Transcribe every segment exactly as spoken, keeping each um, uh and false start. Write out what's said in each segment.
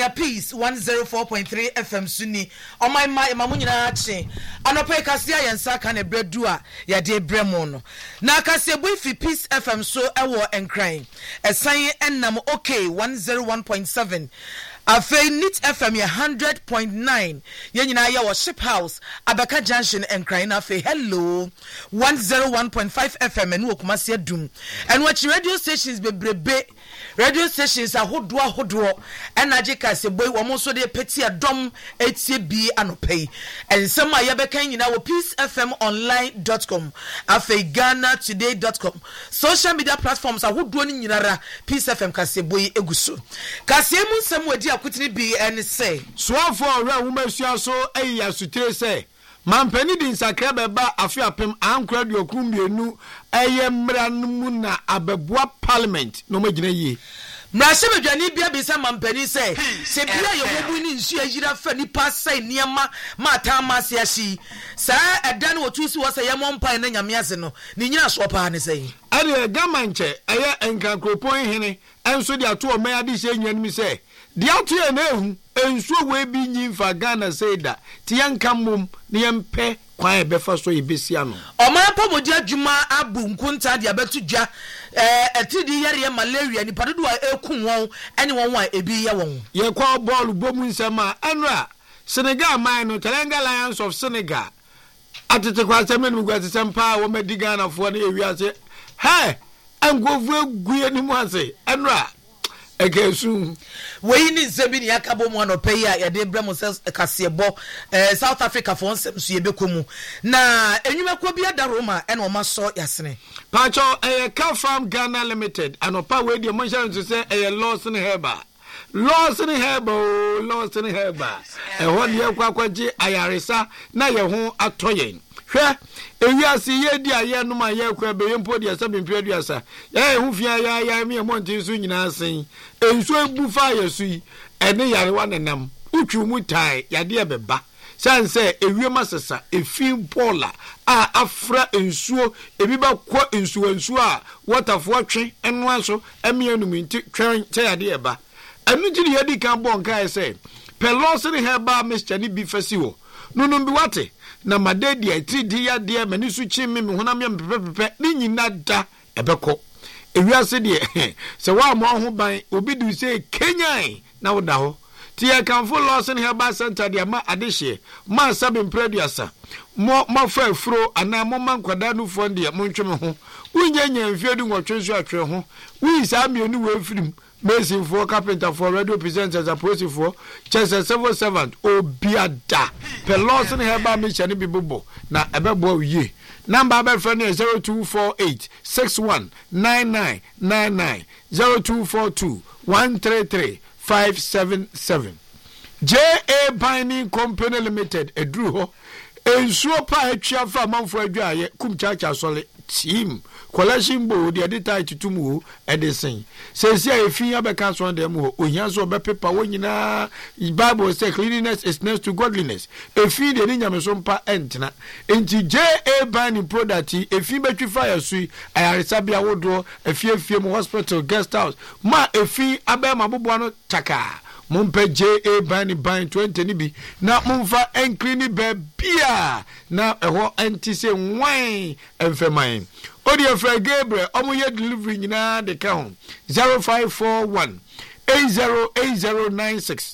Peace one oh four point three F M Suni. On my my mamunyina ache. Anope kasia yensa ka ne bredu a ya de bremo no. Na kasia boy fi Peace F M so ewo enkran. Esan ennam okay one oh one point seven. Afei Nit F M one hundred point nine. Ye nyina ya wo Ship House Abaka Junction enkran na afei hello one oh one point five F M enu okumase adum. And watch radio stations bebrebe. Radio stations ahodo ahodo enaje kase boy wo mo so de peti adom etie bi anopei ensem a yebeka nyina wo peace f m online dot com afei ghana today dot com social media platforms ahodo ni nyinara Peace F M kase boy eguso kase mu nsem wadi akutini bi en say so for ra wo masua so eyi asutire say mampani din sakra beba afi apem ankra de okumbienu eye mranmu na abeboa parliament no magina yi mrashe medwani bia bisa mampani say se bia ye wobu ni nsu ayira fa ni pasai niema mata mase ahyi sa eda ne wotusi wo say yemo mpan na nyame ase no ni nyina so pa ne say ade gamanche eye enka kropon hene enso de ato o man ade hye nwanimi say de ato ye na ehu enso we bi nyimfa Ghana say da ti yanka mom ne yempe kwan e befa so yebesia no o man pomodi adwuma abu nkunta de abetu dwa eh etidi yare malaria ni padodo a ekun won ene won wa ebi ye won ye kwa ball bomu nsema enra Senegal man no Teranga Lions of Senegal atete kwa semenu gwa tsempa wo medi Ghana fo na ewiase he engovu eguye ni mu ase enra egesu we ni zebi ni akabo mu anope ya de bremo kasebo eh South Africa for nsem so yebekomu na enwumako bia da Roma ene o maso yasene pacho eh Car Farm Ghana Limited anopa we de monshare to say eh Lawson Herba Lawson Herba Lawson Herba eh won ye kwakwaje ayaresa na ye ho atoyen hwe ewiase ye di aye no ma ye kwa be yempo di asa bempia di asa ya hu fia ya ya me monti so nyina asen enso ebu fa ye su yi ene yare wa nenam utwu mu tai ya de beba sanse ewie masesa efin pola a afra ensuo ebi ba kwa ensuo ensuo a waterfo atwe eno aso emianu minti twen che ya de eba anu gidi ye di kan bon kai se pelosi ne heba Mister ni bi fasi ho nunu bi wate na madedi atidi ya de mani su chi me me honam yam pepepe ni nyina da ebeko ewiase de se wa mo ho ban obi du se Kenya na wo da ho ti e kan fo Lawson Herba Center de ma adehye ma sabem producer mo mo fa afro ana mo man kwada nu fo de mo ntwe me ho unye nya mfiedu nwotwe so atwe ho wi sa mienu we firim Mason for carpenter for radio presenters a process for Chester civil servant obiada Lawson Herba Mister ni bibobo na ebebo ye number abel friend is zero two four eight six one nine nine nine nine zero two four two one three three five seven seven J A Binding Company Limited edru ho ensuo pa atwa fa manfo adwaye kumchacha sole team collection board de edita tutumu edison says ya efi abeka so dem ho ohia so be paper wo nyina Bible say cleanliness is next to godliness efi de ni nyame so mpa entena enti J A Binding product efi betwi fire sui ayaresa bia wodo efi efi mu hospital guest house ma efi abema bobo no taka Mumpe J A Binding Binding twenty ni bi na mumfa enclini be bia na eho enti se wine enfeman Odia Fra Gabriel omoye delivery nyina de ka ho zero five four one eight zero eight zero nine six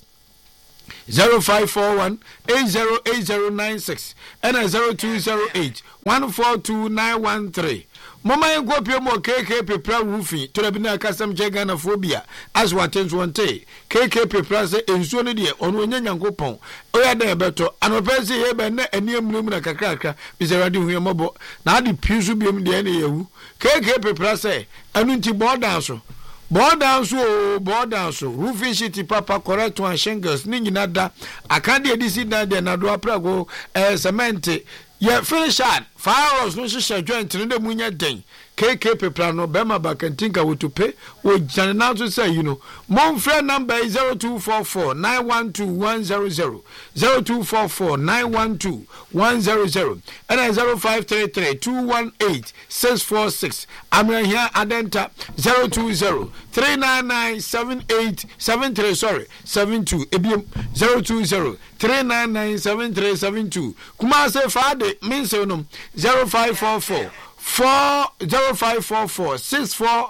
zero five four one eight zero eight zero nine six and zero two zero eight one four two nine one three Mama yengo pie mo K K Pepra roofing to the bina kasam Ghana phobia as what things one day K K Pepra say ensuo ne de ono nya nyankopon oya da beto anopese ye be na aniam num na kakrakra bizarade hu mobo na ade pisu biem de na yewu K K Pepra say anu nti border so border so border so roofing sheet papa correct one shingles ni nyina da akande edisi da de na do aprago eh cement ye finish hard fireworks no shisha joint no de munya den K K Peplano, Bema Bakantinka Wutupe, with Janana to say, you know, Monfred number is zero two four four nine one two one zero zero, zero two four four nine one two one zero zero, and then zero five three three two one eight six four six. I'm here Adenta zero two zero three nine nine seven eight seven three, sorry, seven two, zero two zero three nine nine seven three seven two. Kumase Friday means zero five four four. Four zero five four four six four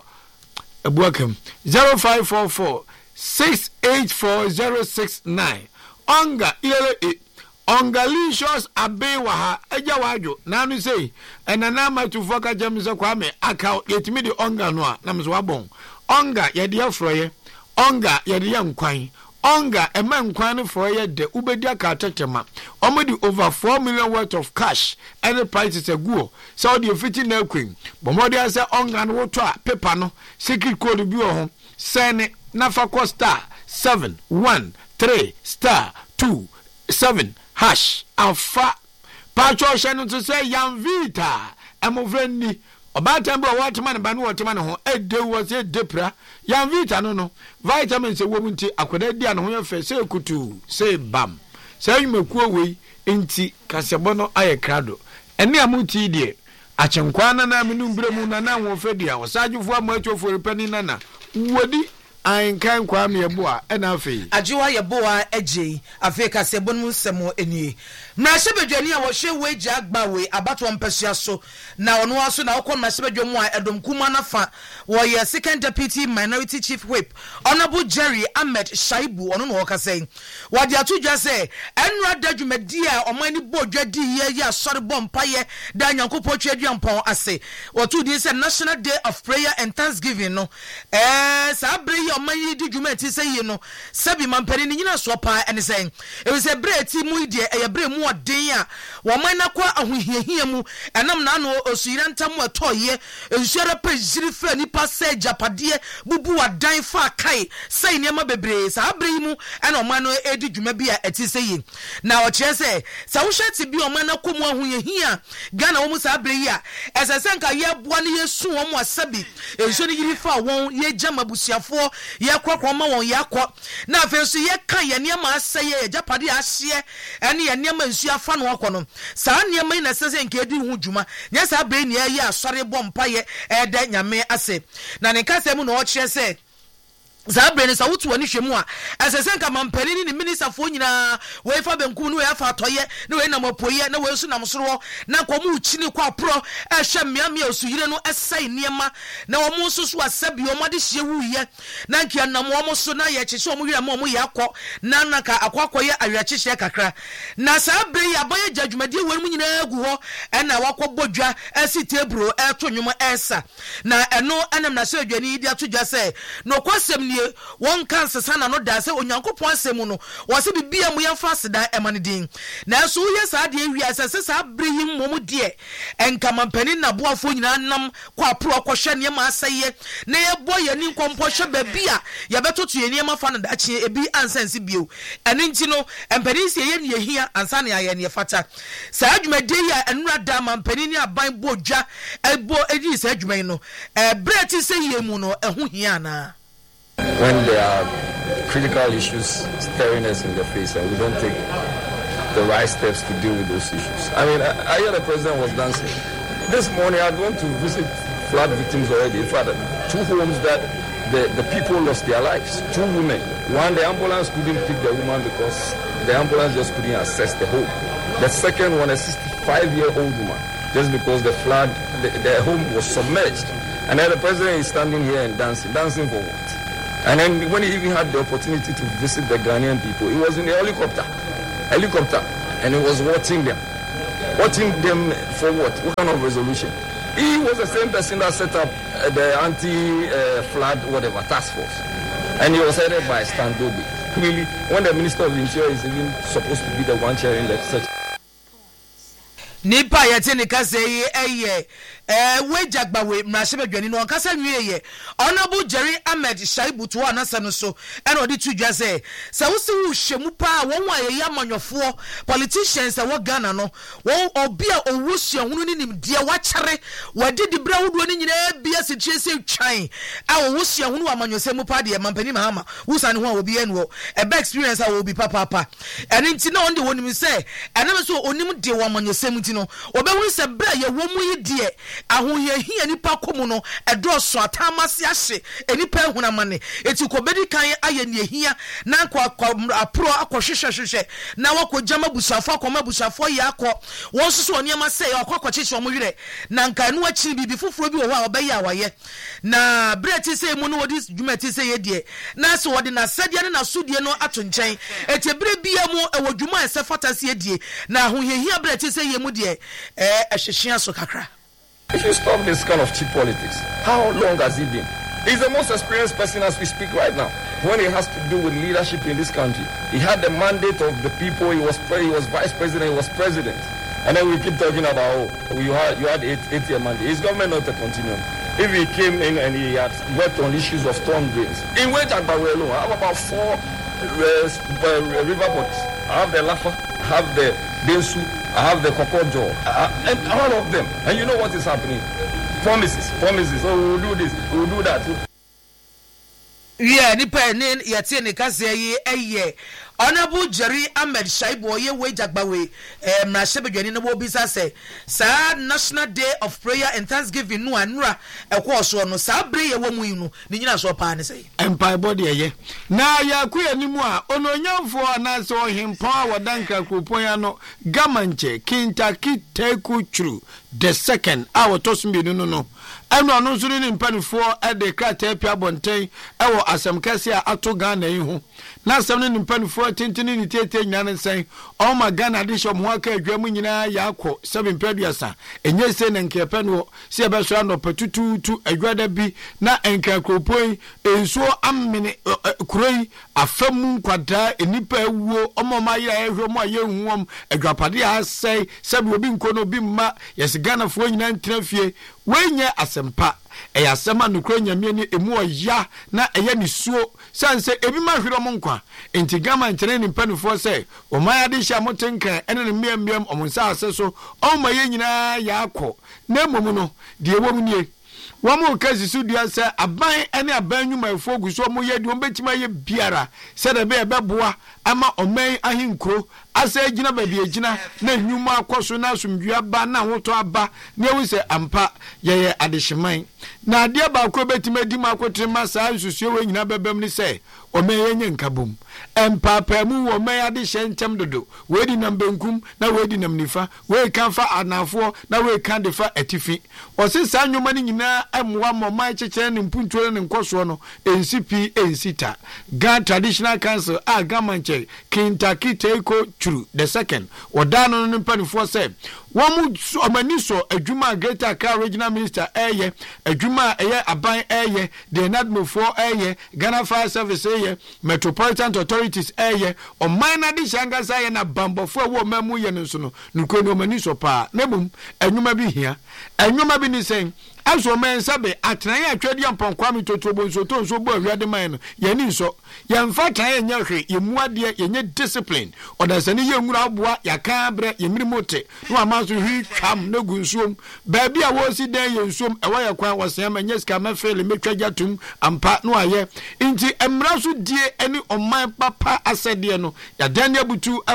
welcome zero five four four six eight four zero six nine onga ele ongalicious abewaha eja wajo na no say enana matufoka ka jamisa kwame aka yetimi de onga no a na mso wabon onga ye de afroye onga ye de yankwan onga ema nkwan for ye de ubedi aka tetema omodi over four million worth of cash and the prices aguo so the fifty na queen bomodi say onga no to a paper no secret code bi ho sene nafa costa seven one three star two seven hash alpha pacho shenu to say yan vita emovrenni oba tembo watman ba no watman ho ede wo se depra yan vita no no vitamin se wo munti akoda dia no ho yefe se kutu se bam se yumekuo wei enti kasebo no aye krado ene amuti die achenkwana na minu mbremu na na wo fedia wasajufo amachofo repani nana wodi an kan kwa me yeboa ena afi ajiwa yeboa eje afi kasebo no nsemo eni na sebedwani a wo hwe weji agba we abato mpasua so na ono aso na okon na sebedwamu a edom kuma na fa wo ye second deputy minority chief whip honorable Jerry Ahmed Shaibu ono no okasai wadi atudwa se enra dadwumadi a omani bodwadi ye ye asore bompaye da nyankopɔ twaduampɔn ase wotu di se National Day of Prayer and Thanksgiving no eh sabre omanyi di dwumati se yi no sabi mampani ni nyina so pa ene sen e we se breti mu ide e bre mu odin a wo man na kwa ahohiahia mu enam na no osuyira ntam atoye ensuara pejiri fra nipa se japade bubu wadan fa kai sai niam bebre sabre yi mu ena oman no edi dwuma bi a eti se yi na o kire se sa wo hwete bi oman na komu ahohiahia Ghana wo mu sabre yi a esesenka ye boa ne yesu wo mu asabi ensuara yiri fa won ye jama busiafo ye kwakwa ma won yakọ na afenso ye kan ye niam aseye ye japade ahye ene ye niam nsu afa no akọ no saa niam yi na sese nke edi hu dwuma nya saa bre ni ye asore bompa ye eda nyame ase na ne kase mu na o kire se Zabre ni sa wutu wani hwemu a asesenka mampani ni minister fo nyina we fa benkum no we afa toye na we na mapoye na we su na msoro na komu uchini kwa pro e hwe miamia osuyire no esai niema na wo mu susu asabi o made hye wuye na nkia na mo mo so na ye kyekye o mu hwere mo mo ye akọ na na ka akwakoye awiakyekye kakra na sabre ya boye jadwumade we mu nyina agu ho e na wakobodwa esi tebro e to nwom esa na eno enam na se adwani di atodwa se no kwasem won kan sesana no da se onyankopon asemu no wo se bibia mu yemfa seda emanedin na so ye sa de wi asese sa brehim momu de enka mampani na boafo nyina nam kwa pro kwhwe ne ma aseye na ye boye ni nkompo hwe babia ye betoto ye ne ma fa no da chi ebi ansense bio ene nti no empani se ye ne hia ansa ne aye ne fata sa adwumade ya enura da mampani ni aban bodwa ebo edi sa adwuman no e breti se ye mu no ehu hia na. When there are critical issues staring us in the face and we don't take the right steps to deal with those issues. I mean, I, I hear the president was dancing. This morning I'd want to visit flood victims already. In fact, two homes that the, the people lost their lives. Two women. One, the ambulance couldn't pick the woman because the ambulance just couldn't access the home. The second one, a sixty-five-year-old woman, just because the flood, the, the home was submerged. And then the president is standing here and dancing. Dancing for what? And then when he even had the opportunity to visit the Ghanaian people, he was in a helicopter, helicopter, and he was watching them. Watching them for what? What kind of resolution? He was the same person that set up uh, the anti-flood, uh, whatever, task force. And he was headed by Stan Dobe. Clearly, when the Minister of Interior is even supposed to be the one chairing the such. nipa yɛte ne kasa yi ɛyɛ eh wejagba we mrahye badwani no kasa nwieye honorable Jerry Ahmed Shaibu to anasa no so ɛna ɔde tu dwa sɛ sɛ wo se wo hyemu pa wɔn a yɛ amanyɔfoɔ politicians ɛwɔ Ghana no wɔn obi a owusua hunu ne nimdeɛ wakyere wɔde di bra wodo ne nyinaa bia se tue se twan a owusua hunu amanyɔsɛmu pa de mampani mahama wusa ne ho a obi ɛno ɛba experience a obi papa papa ɛne nti na ɔnde wonim sɛ ɛnam so onim de wɔ amanyɔsɛmu ti no obɛhunu sɛ bra yɛ wɔ mu yi deɛ ahoyehia nipa komu no ɛdɔso atamase ahye enipa ehunamane eti kobedi kan aye ne ehia na akɔ apro akɔhwehwɛ hwehwɛ na wakɔgyama busafo akɔma busafo yɛ akɔ wɔn soso oniema sɛ yɛ akɔ akɔkyekyɛ ɔmo werɛ na nka no akyi bibi foforo bi wɔ hɔ a ɔbɛyɛ awayɛ na breti sɛ mu no wɔdi dwuma ti sɛ yɛ die na sɛ wɔde na sɛdeɛ ne na sodie no ato nkyɛn eti bre bia mu ɛwɔ dwuma ɛsɛ fatase die na ahoyehia breti sɛ yɛ mu die ɛɛ ɛhyehyia so kakra. If you stop this kind of cheap politics, how long has he been? He's the most experienced person as we speak right now. When it has to do with leadership in this country, he had the mandate of the people. He was pre- he was vice president. He was president. And then we keep talking about oh, you had you had eight eight year mandate. His government not a continuum. If he came in and he had worked on issues of storm drains, in which Agbawe alone, I have about four uh, uh, river bodies. I have the Lafa, I have the Bensu, I have the Kokojo, and all of them. And you know what is happening? Promises, promises. Oh, we'll do this, we'll do that. Yeah, nipa ne yɛte ne kasa yi ɛyɛ honorable Jerry Ahmed Shaibu ye we jagbawe eh mrahye badwani no obisa sɛ saa National Day of Prayer and Thanksgiving no anura ɛkɔ so no saa bre ye wɔ mu yi no ne nyina so pa ne sɛ empire body ye na yakuya ni mu a ononyamfo anase ohempa a wadanka kropon ya no gamanche Kintaki Teku Churu the second a wotoso bi no no ɛno ano nso ne mpanifo ɛde krata pia bonten ɛwɔ asɛm kɛse a ato Ghana yi ho na asɛm ne mpanifo tentene ne tete nyane nsen ɔma Ghana de hyɛ mo aka adwa mu nyinaa yakɔ seven peduasa enye se ne nkepe no se ɛbɛso anɔpa tututu adwada bi na enka kropoi enso amene kuroi afamu kwada enipa ewuo ɔma ma yɛ ehwe mo ayɛ huwom adwapade asɛe sɛbi obi nkono obi mma yɛse Ghana fo nyina ntina fie wenye asempa eya sema nukro nyamie ni emu oya na eya ni suo sanse ebi ma hwero mo nkwa enti gama nkyene ni mpanufo se o ma ya de hya motenka ene ne miam miam omunsa ase so o ma ye nyina ya akọ na emom no de ewom nie wamu kazi sudia se aban ene aban nwuma efo guso mo ye de ombetima ye biara se de be ebeboa ama oman ahinkro asa gina ba bi gina na nwuma akoso na asumdua ba na hoto aba na ewu se ampa ye ye adehyeman na ade ba ko betima di makotre ma sa nsusuo we nyina bebem ni se oman ye nyenkabom empapa mu wo man ade hye ntem dodo we di nambenkum na we di namnifa we kan fa anafo na we kan de fa atifi o se sa nwuma ni nyina amwa moma kyekye ne mpuntuo ne nkoso no N C P ensita Ghana Traditional Council a gamanche Kintaki Teku Churu the second odano no mpanifo se womu omaniso adwuma Greater Accra Regional Minister eye adwuma eye aban eye the nadmofo eye Ghana Fire Service eye Metropolitan Authorities eye o minor di shangasa ye na bambofo wo mamu ye nso no nuko no omaniso pa nebum adwuma bi hia adwuma bi ni sen aso men sabe atran ya twadi amponkwa mi totobo nso to nso bo awiade man no ye ni nso ye mfa tan ye nya hwe ye muade ye nya discipline odasani ye nwura aboa ya kan bre ye mirimote no amaso hwi twam na gunsuom ba bia wo si den ye nsuom e wa ye kwan wo se ma nya ska ma fele metwa gyatum ampa no aye nti emra so die ani oman papa asede no ya dan abutu